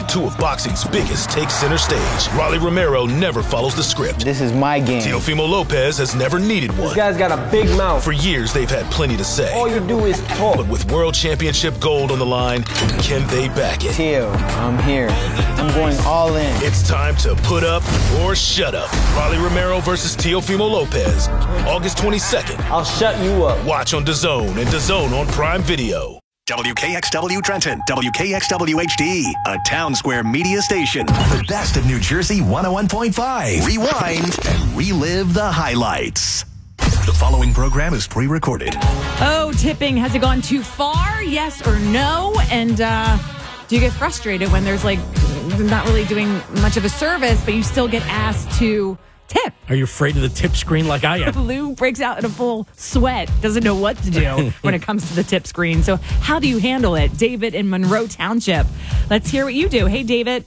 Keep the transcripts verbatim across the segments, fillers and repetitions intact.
two of boxing's biggest take center stage. Rolly Romero never follows the script. This is my game. Teofimo Lopez has never needed one. This guy's got a big mouth. For years, they've had plenty to say. All you do is talk. But with World Championship gold on the line, can they back it? Teo, I'm here. I'm going all in. It's time to put up or shut up. Rolly Romero versus Teofimo Lopez. August twenty-second. I'll shut you up. Watch on DAZN and DAZN on Prime Video. W K X W Trenton, W K X W H D, a Town Square media station. The best of New Jersey one oh one point five. Rewind and relive the highlights. The following program is pre-recorded. Oh, tipping. Has it gone too far? Yes or no? And uh, do you get frustrated when there's like not really doing much of a service, but you still get asked to tip? Are you afraid of the tip screen like I am? Lou breaks out in a full sweat, doesn't know what to do when it comes to the tip screen. So how do you handle it? David in Monroe Township. Let's hear what you do. Hey, David.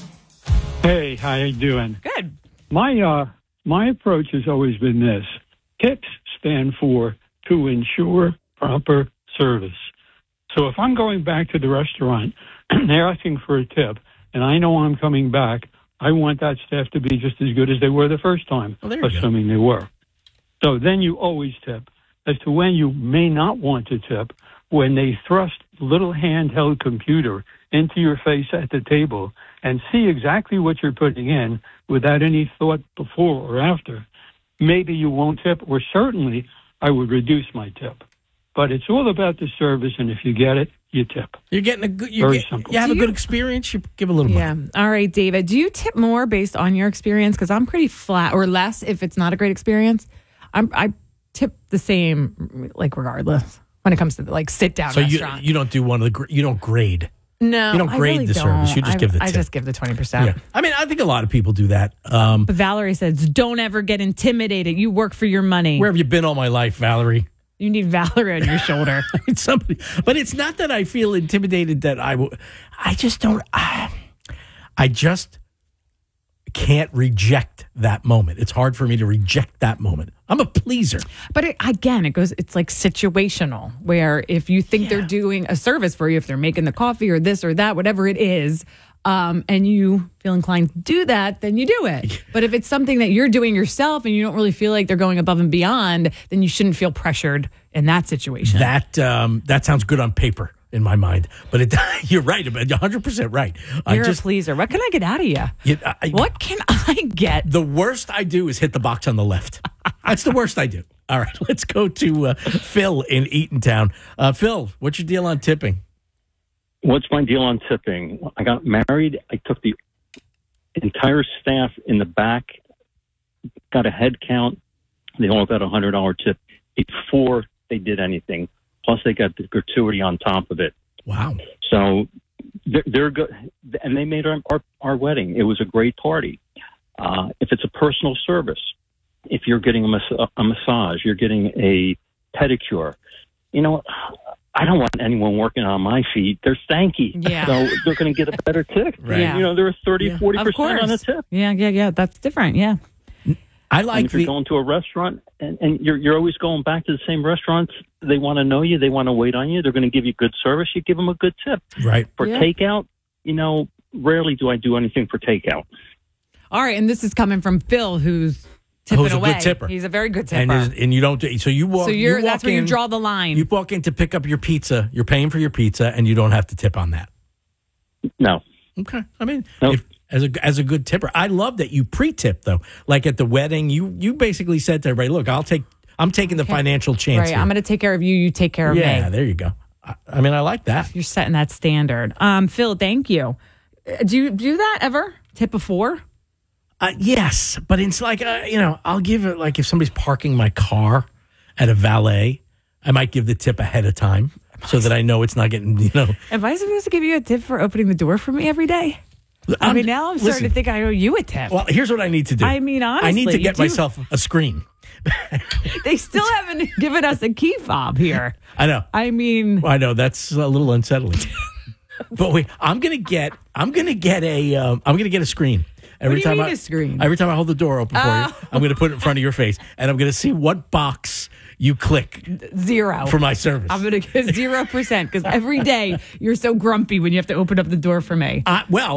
Hey, how you doing? Good. My uh, my approach has always been this. Tips stand for to ensure proper service. So if I'm going back to the restaurant and they're asking for a tip and I know I'm coming back, I want that staff to be just as good as they were the first time, well, there you assuming go. they were. So then you always tip. As to when you may not want to tip, when they thrust little handheld computer into your face at the table and see exactly what you're putting in without any thought before or after, maybe you won't tip, or certainly I would reduce my tip. But it's all about the service, and if you get it, you tip. You're getting a good. You Very get, simple. You have Do a you- good experience. You give a little Yeah. money. All right, David. Do you tip more based on your experience? Because I'm pretty flat, or less if it's not a great experience. I'm, I tip the same, like regardless when it comes to like sit down So you restaurant. you don't do one of the gr- you don't grade. no, you don't I grade really the don't. service. You just I, give the I tip. just give the twenty percent. Yeah, I mean I think a lot of people do that. Um, But Valerie says, "Don't ever get intimidated. You work for your money. where have you been all my life, Valerie? You need Valerie on your shoulder." Somebody, but it's not that I feel intimidated. That I will. I just don't. I, I just can't reject that moment. It's hard for me to reject that moment. I'm a pleaser. But it, again, it goes. It's like situational, where if you think they're doing a service for you, if they're making the coffee or this or that, whatever it is, um, and you feel inclined to do that, then you do it. But if it's something that you're doing yourself and you don't really feel like they're going above and beyond, then you shouldn't feel pressured in that situation. That um, that sounds good on paper in my mind, but it, you're right about one hundred percent right. I You're just a pleaser. What can I get out of you? you- I- What can I get? The worst I do is hit the box on the left. That's the worst I do. All right, let's go to uh, Phil in Eatontown. Uh, Phil, what's your deal on tipping? What's my deal on tipping? I got married. I took the entire staff in the back, got a head count. They all got a one hundred dollars tip before they did anything. Plus, they got the gratuity on top of it. Wow. So they're, they're good. And they made our, our, our wedding. It was a great party. Uh, if it's a personal service, if you're getting a, mas- a massage, you're getting a pedicure, you know, I don't want anyone working on my feet. They're stanky. Yeah. So they're going to get a better tip. Right. Yeah. You know, they're thirty, Yeah. forty Of percent on a course. tip. Yeah, yeah, yeah. That's different. Yeah. I And like if you're the. going to a restaurant and, and you're, you're always going back to the same restaurants, they want to know you. They want to wait on you. They're going to give you good service. You give them a good tip. Right. For Yeah. takeout, you know, rarely do I do anything for takeout. All right, and this is coming from Phil, who's tipping Who's a away. good tipper. He's a very good tipper. And, is- and you don't. do- So you walk. so you're you walk that's where in, you draw the line. You walk in to pick up your pizza. You're paying for your pizza, and you don't have to tip on that. No. Okay. I mean, Nope. if, as a as a good tipper, I love that you pre-tip though. Like at the wedding, you you basically said to everybody, "Look, I'll take. I'm taking the Okay. financial chance. right, here." I'm going to take care of you. You take care of yeah, me. there you go. I, I mean, I like that. You're setting that standard. Um, Phil, thank you. Uh, Do you do that ever? Tip a four? Uh, yes, but it's like uh, you know, I'll give it like if somebody's parking my car at a valet, I might give the tip ahead of time so that I know it's not getting you know. Am I supposed to give you a tip for opening the door for me every day? I I'm- mean, now I'm starting listen, to think I owe you a tip. Well, here's what I need to do. I mean, I need honestly, to you get do- myself a screen. They still haven't given us a key fob here. I know. I mean, I know that's a little unsettling. But wait, I'm gonna get. I'm gonna get a. Um, I'm gonna get a screen. Every do you time mean I, a screen? Every time I hold the door open for Oh. you, I'm gonna put it in front of your face, and I'm gonna see what box you click zero. for my service. I'm going to get zero percent because every day you're so grumpy when you have to open up the door for me. Uh, well,